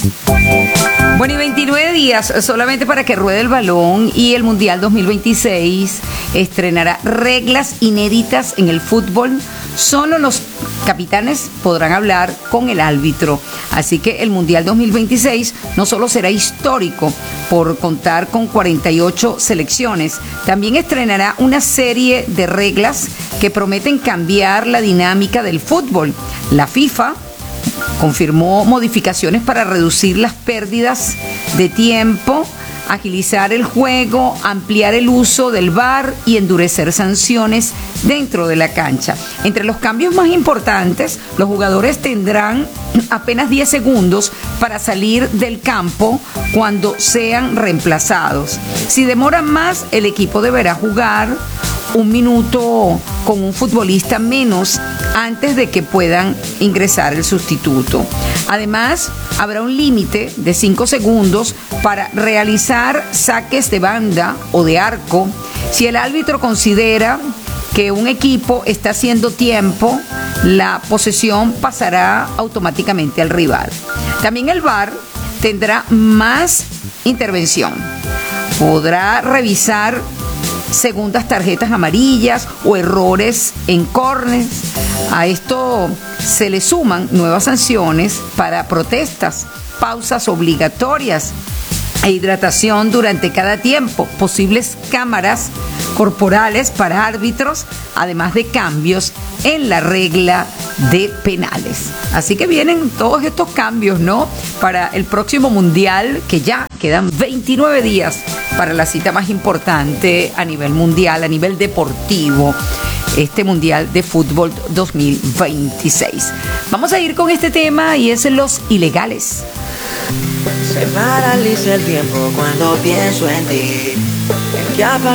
Bueno, y 29 días solamente para que ruede el balón, y el Mundial 2026 estrenará reglas inéditas en el fútbol. Solo los capitanes podrán hablar con el árbitro. Así que el Mundial 2026 no solo será histórico por contar con 48 selecciones, también estrenará una serie de reglas que prometen cambiar la dinámica del fútbol. La FIFA confirmó modificaciones para reducir las pérdidas de tiempo, agilizar el juego, ampliar el uso del VAR y endurecer sanciones dentro de la cancha. Entre los cambios más importantes, los jugadores tendrán apenas 10 segundos para salir del campo cuando sean reemplazados. Si demoran más, el equipo deberá jugar un minuto con un futbolista menos antes de que puedan ingresar el sustituto. Además, habrá un límite de 5 segundos para realizar saques de banda o de arco. Si el árbitro considera que un equipo está haciendo tiempo, la posesión pasará automáticamente al rival. También el VAR tendrá más intervención. Podrá revisar segundas tarjetas amarillas o errores en córneres. A esto se le suman nuevas sanciones para protestas, pausas obligatorias e hidratación durante cada tiempo, posibles cámaras corporales para árbitros, además de cambios en la regla de penales. Así que vienen todos estos cambios, ¿no?, para el próximo Mundial, que ya quedan 29 días para la cita más importante a nivel mundial, a nivel deportivo, este Mundial de Fútbol 2026. Vamos a ir con este tema, y es Los Ilegales. Se paraliza el tiempo cuando pienso en ti, en que